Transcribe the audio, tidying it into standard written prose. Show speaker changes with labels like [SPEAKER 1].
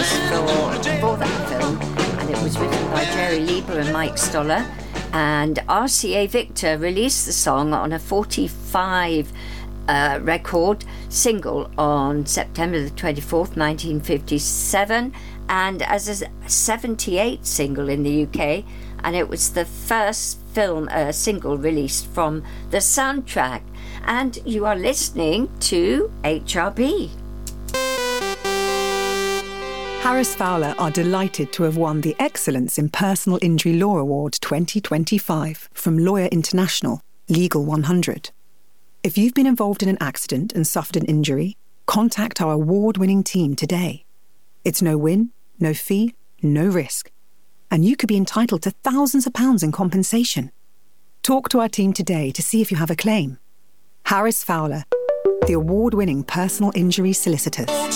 [SPEAKER 1] voice for that film, and it was written by Jerry Lieber and Mike Stoller. And RCA Victor released the song on a 45 record single on September the 24th, 1957, and as a 78 single in the UK, and it was the first film single released from the soundtrack. And you are listening to HRB.
[SPEAKER 2] Harris Fowler are delighted to have won the Excellence in Personal Injury Law Award 2025 from Lawyer International, Legal 100. If you've been involved in an accident and suffered an injury, contact our award-winning team today. It's no win, no fee, no risk, and you could be entitled to thousands of pounds in compensation. Talk to our team today to see if you have a claim. Harris Fowler, the award-winning personal injury solicitors.